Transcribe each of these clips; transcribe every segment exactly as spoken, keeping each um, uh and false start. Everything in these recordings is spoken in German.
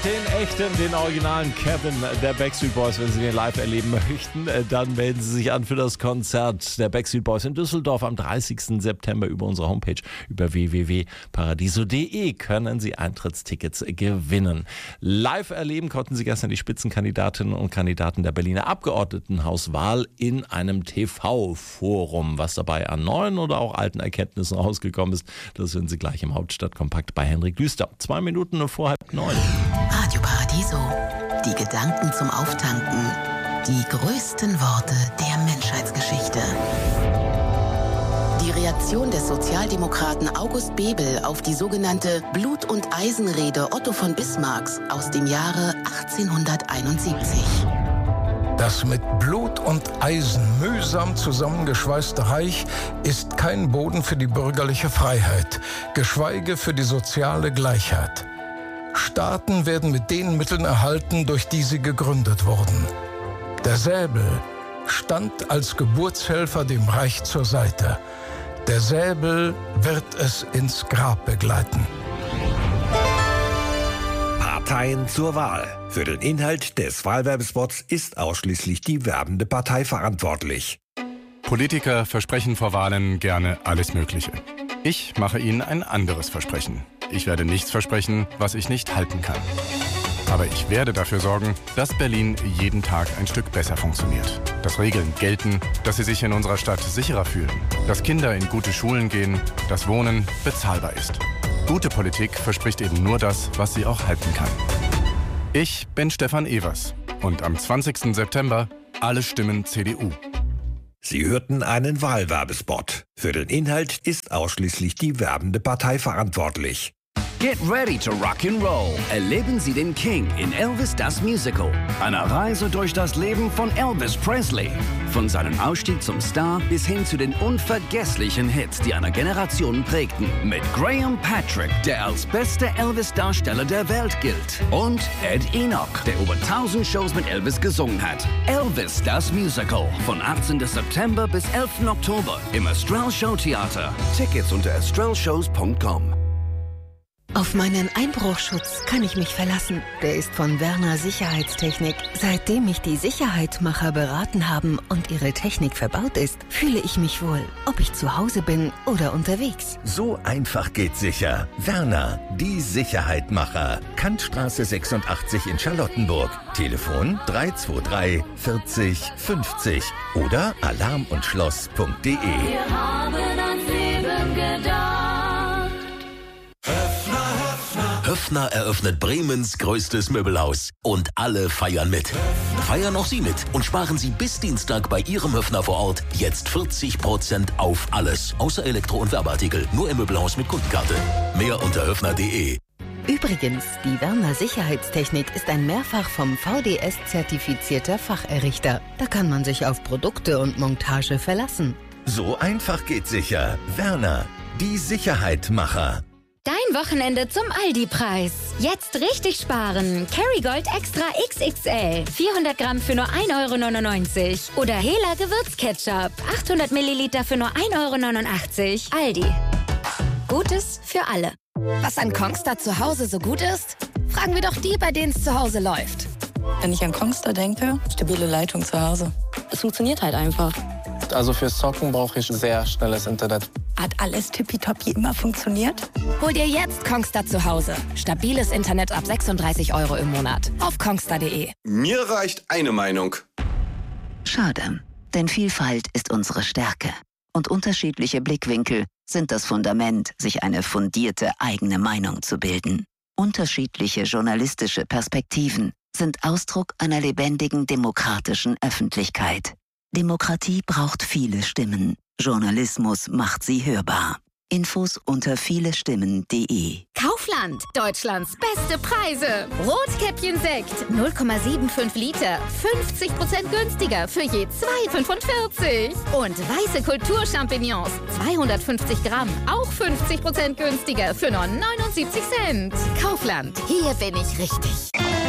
den echten, den originalen Kevin der Backstreet Boys. Wenn Sie den live erleben möchten, dann melden Sie sich an für das Konzert der Backstreet Boys in Düsseldorf am dreißigsten September über unsere Homepage. Über w w w punkt paradiso punkt d e können Sie Eintrittstickets gewinnen. Live erleben konnten Sie gestern die Spitzenkandidatinnen und Kandidaten der Berliner Abgeordnetenhauswahl in einem T V-Forum. Was dabei an neuen oder auch alten Erkenntnissen rausgekommen ist, das hören Sie gleich im Hauptstadtkompakt bei Henrik Düster. Zwei Minuten vor halb neun. Radio Paradiso. Die Gedanken zum Auftanken. Die größten Worte der Menschheitsgeschichte. Die Reaktion des Sozialdemokraten August Bebel auf die sogenannte Blut- und Eisenrede Otto von Bismarcks aus dem Jahre achtzehnhunderteinundsiebzig. Das mit Blut und Eisen mühsam zusammengeschweißte Reich ist kein Boden für die bürgerliche Freiheit, geschweige für die soziale Gleichheit. Staaten werden mit den Mitteln erhalten, durch die sie gegründet wurden. Der Säbel stand als Geburtshelfer dem Reich zur Seite. Der Säbel wird es ins Grab begleiten. Parteien zur Wahl. Für den Inhalt des Wahlwerbespots ist ausschließlich die werbende Partei verantwortlich. Politiker versprechen vor Wahlen gerne alles Mögliche. Ich mache Ihnen ein anderes Versprechen. Ich werde nichts versprechen, was ich nicht halten kann. Aber ich werde dafür sorgen, dass Berlin jeden Tag ein Stück besser funktioniert. Dass Regeln gelten, dass Sie sich in unserer Stadt sicherer fühlen. Dass Kinder in gute Schulen gehen, dass Wohnen bezahlbar ist. Gute Politik verspricht eben nur das, was sie auch halten kann. Ich bin Stefan Evers und am zwanzigsten September alle Stimmen C D U. Sie hörten einen Wahlwerbespot. Für den Inhalt ist ausschließlich die werbende Partei verantwortlich. Get ready to rock and roll. Erleben Sie den King in Elvis das Musical. Eine Reise durch das Leben von Elvis Presley. Von seinem Ausstieg zum Star bis hin zu den unvergesslichen Hits, die eine Generation prägten. Mit Graham Patrick, der als bester Elvis-Darsteller der Welt gilt. Und Ed Enoch, der über tausend Shows mit Elvis gesungen hat. Elvis das Musical. Von achtzehnten September bis elften Oktober im Astral Show Theater. Tickets unter astral shows punkt com. Auf meinen Einbruchschutz kann ich mich verlassen. Der ist von Werner Sicherheitstechnik. Seitdem mich die Sicherheitmacher beraten haben und ihre Technik verbaut ist, fühle ich mich wohl, ob ich zu Hause bin oder unterwegs. So einfach geht sicher. Werner, die Sicherheitmacher. Kantstraße sechsundachtzig in Charlottenburg. Telefon drei zwei drei vierzig fünfzig oder alarm und schloss punkt d e. Wir haben ans Leben gedacht. Höffner eröffnet Bremens größtes Möbelhaus und alle feiern mit. Feiern auch Sie mit und sparen Sie bis Dienstag bei Ihrem Höffner vor Ort jetzt vierzig Prozent auf alles. Außer Elektro- und Werbeartikel. Nur im Möbelhaus mit Kundenkarte. Mehr unter höffner punkt d e. Übrigens, die Werner Sicherheitstechnik ist ein mehrfach vom V D S zertifizierter Facherrichter. Da kann man sich auf Produkte und Montage verlassen. So einfach geht sicher. Werner, die Sicherheitmacher. Dein Wochenende zum Aldi-Preis. Jetzt richtig sparen. Kerrygold Extra X X L. vierhundert Gramm für nur ein Euro neunundneunzig. Oder Hela Gewürzketchup. achthundert Milliliter für nur ein Euro neunundachtzig. Aldi. Gutes für alle. Was an Kongstar zu Hause so gut ist? Fragen wir doch die, bei denen es zu Hause läuft. Wenn ich an Kongstar denke, stabile Leitung zu Hause. Es funktioniert halt einfach. Also fürs Zocken brauche ich sehr schnelles Internet. Hat alles tippitoppi immer funktioniert? Hol dir jetzt Kongstar zu Hause. Stabiles Internet ab sechsunddreißig Euro im Monat. Auf kongstar punkt d e. Mir reicht eine Meinung. Schade, denn Vielfalt ist unsere Stärke. Und unterschiedliche Blickwinkel sind das Fundament, sich eine fundierte eigene Meinung zu bilden. Unterschiedliche journalistische Perspektiven sind Ausdruck einer lebendigen demokratischen Öffentlichkeit. Demokratie braucht viele Stimmen. Journalismus macht sie hörbar. Infos unter vielestimmen punkt d e. Kaufland, Deutschlands beste Preise. Rotkäppchen Sekt, null Komma fünfundsiebzig Liter, fünfzig Prozent günstiger für je zwei Komma fünfundvierzig. Und weiße Kulturchampignons, zweihundertfünfzig Gramm, auch fünfzig Prozent günstiger für nur neunundsiebzig Cent. Kaufland, hier bin ich richtig.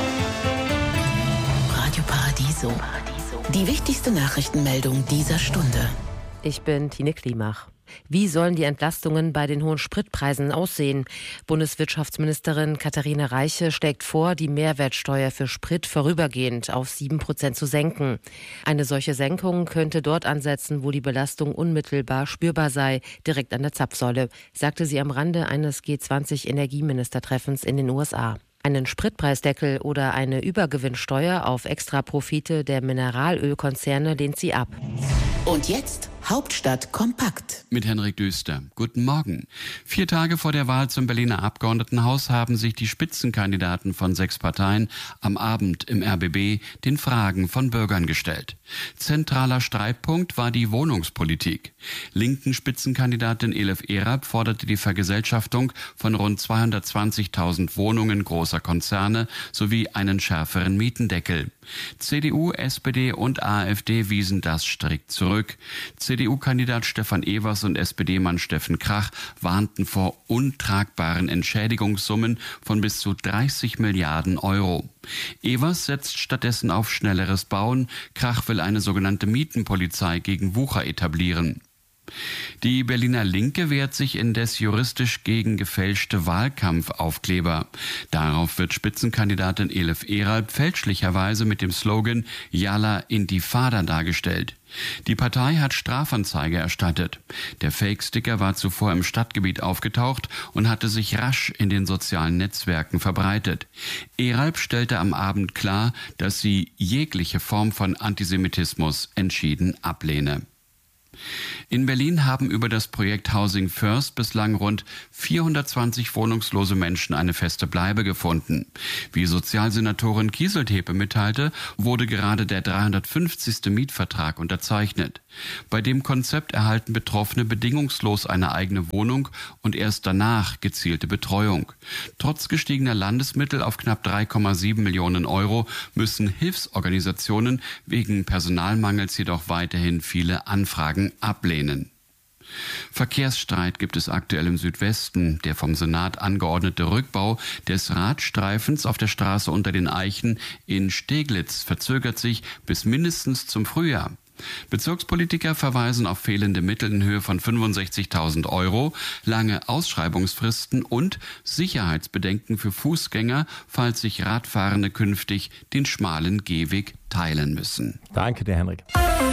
Radio Paradiso. Die wichtigste Nachrichtenmeldung dieser Stunde. Ich bin Tine Klimach. Wie sollen die Entlastungen bei den hohen Spritpreisen aussehen? Bundeswirtschaftsministerin Katharina Reiche schlägt vor, die Mehrwertsteuer für Sprit vorübergehend auf sieben Prozent zu senken. Eine solche Senkung könnte dort ansetzen, wo die Belastung unmittelbar spürbar sei, direkt an der Zapfsäule, sagte sie am Rande eines G zwanzig Energieministertreffens in den U S A. Einen Spritpreisdeckel oder eine Übergewinnsteuer auf Extraprofite der Mineralölkonzerne lehnt sie ab. Und jetzt Hauptstadt kompakt. Mit Henrik Düster. Guten Morgen. Vier Tage vor der Wahl zum Berliner Abgeordnetenhaus haben sich die Spitzenkandidaten von sechs Parteien am Abend im R B B den Fragen von Bürgern gestellt. Zentraler Streitpunkt war die Wohnungspolitik. Linken Spitzenkandidatin Elif Erab forderte die Vergesellschaftung von rund zweihundertzwanzigtausend Wohnungen großer Konzerne sowie einen schärferen Mietendeckel. C D U, S P D und AfD wiesen das strikt zurück. C D U-Kandidat Stefan Evers und S P D-Mann Steffen Krach warnten vor untragbaren Entschädigungssummen von bis zu dreißig Milliarden Euro. Evers setzt stattdessen auf schnelleres Bauen. Krach will eine sogenannte Mietenpolizei gegen Wucher etablieren. Die Berliner Linke wehrt sich indes juristisch gegen gefälschte Wahlkampfaufkleber. Darauf wird Spitzenkandidatin Elif Erab fälschlicherweise mit dem Slogan Yalla Intifada dargestellt. Die Partei hat Strafanzeige erstattet. Der Fake-Sticker war zuvor im Stadtgebiet aufgetaucht und hatte sich rasch in den sozialen Netzwerken verbreitet. Erab stellte am Abend klar, dass sie jegliche Form von Antisemitismus entschieden ablehne. In Berlin haben über das Projekt Housing First bislang rund vierhundertzwanzig wohnungslose Menschen eine feste Bleibe gefunden. Wie Sozialsenatorin Kieseltepe mitteilte, wurde gerade der dreihundertfünfzigste Mietvertrag unterzeichnet. Bei dem Konzept erhalten Betroffene bedingungslos eine eigene Wohnung und erst danach gezielte Betreuung. Trotz gestiegener Landesmittel auf knapp drei Komma sieben Millionen Euro müssen Hilfsorganisationen wegen Personalmangels jedoch weiterhin viele Anfragen ablehnen. Verkehrsstreit gibt es aktuell im Südwesten. Der vom Senat angeordnete Rückbau des Radstreifens auf der Straße Unter den Eichen in Steglitz verzögert sich bis mindestens zum Frühjahr. Bezirkspolitiker verweisen auf fehlende Mittel in Höhe von fünfundsechzigtausend Euro, lange Ausschreibungsfristen und Sicherheitsbedenken für Fußgänger, falls sich Radfahrende künftig den schmalen Gehweg teilen müssen. Danke dir, Henrik.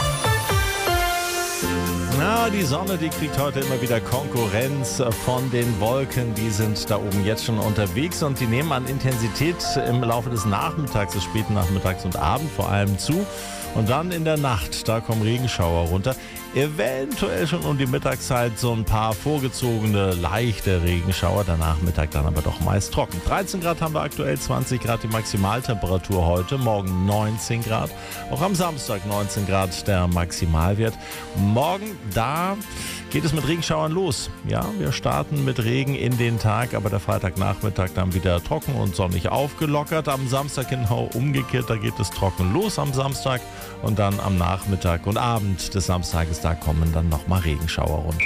Na, die Sonne, die kriegt heute immer wieder Konkurrenz von den Wolken. Die sind da oben jetzt schon unterwegs und die nehmen an Intensität im Laufe des Nachmittags, des späten Nachmittags und Abend vor allem zu. Und dann in der Nacht, da kommen Regenschauer runter. Eventuell schon um die Mittagszeit so ein paar vorgezogene, leichte Regenschauer. Der Nachmittag dann aber doch meist trocken. dreizehn Grad haben wir aktuell, zwanzig Grad die Maximaltemperatur heute. Morgen neunzehn Grad. Auch am Samstag neunzehn Grad der Maximalwert. Morgen, da geht es mit Regenschauern los. Ja, wir starten mit Regen in den Tag, aber der Freitagnachmittag dann wieder trocken und sonnig aufgelockert. Am Samstag genau umgekehrt, da geht es trocken los am Samstag und dann am Nachmittag und Abend des Samstages, da kommen dann nochmal Regenschauer runter.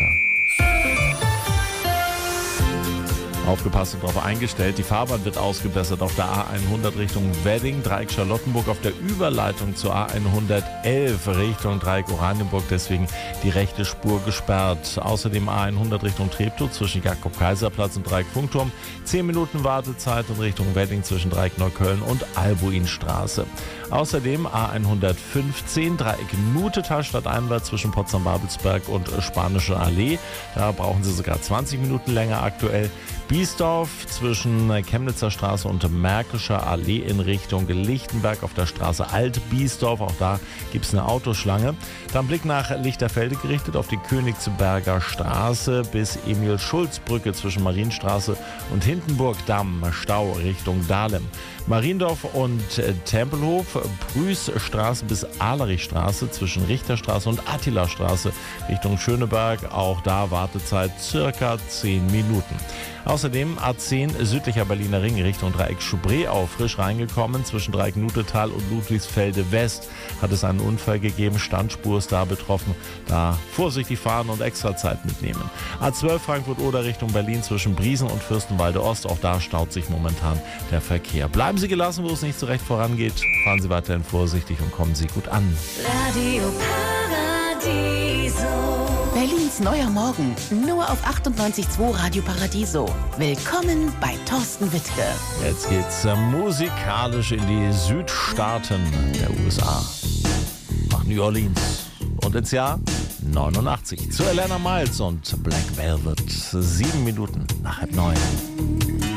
Aufgepasst und darauf eingestellt, die Fahrbahn wird ausgebessert auf der A hundert Richtung Wedding, Dreieck Charlottenburg, auf der Überleitung zur A hundertelf Richtung Dreieck Oranienburg, deswegen die rechte Spur gesperrt. Außerdem A hundert Richtung Treptow zwischen Jakob-Kaiser-Platz und Dreieck Funkturm, zehn Minuten Wartezeit in Richtung Wedding zwischen Dreieck Neukölln und Albuinstraße. Außerdem A hundertfünfzehn Dreieck Nutetal stadteinwärts zwischen Potsdam-Babelsberg und Spanische Allee, da brauchen Sie sogar zwanzig Minuten länger aktuell. Biesdorf zwischen Chemnitzer Straße und Märkischer Allee in Richtung Lichtenberg auf der Straße Alt-Biesdorf. Auch da gibt es eine Autoschlange. Dann Blick nach Lichterfelde gerichtet auf die Königsberger Straße bis Emil-Schulz-Brücke zwischen Marienstraße und Hindenburg-Damm. Stau Richtung Dahlem. Mariendorf und Tempelhof, Prüßstraße bis Ahlerichstraße zwischen Richterstraße und Attilastraße Richtung Schöneberg. Auch da Wartezeit circa zehn Minuten. Außerdem A zehn südlicher Berliner Ring Richtung Dreieck Schubré frisch reingekommen. Zwischen Dreieck Nutetal und Ludwigsfelde West hat es einen Unfall gegeben. Standspur ist da betroffen. Da vorsichtig fahren und extra Zeit mitnehmen. A zwölf Frankfurt-Oder Richtung Berlin zwischen Briesen und Fürstenwalde Ost. Auch da staut sich momentan der Verkehr. Bleiben Sie gelassen, wo es nicht so recht vorangeht. Fahren Sie weiterhin vorsichtig und kommen Sie gut an. Radio Paradiso. Berlins neuer Morgen, nur auf achtundneunzig Komma zwei Radio Paradiso. Willkommen bei Thorsten Wittke. Jetzt geht's äh, musikalisch in die Südstaaten der U S A. Nach New Orleans und ins Jahr neunundachtzig. Zu Alana Miles und Black Velvet. Sieben Minuten nach halb neun.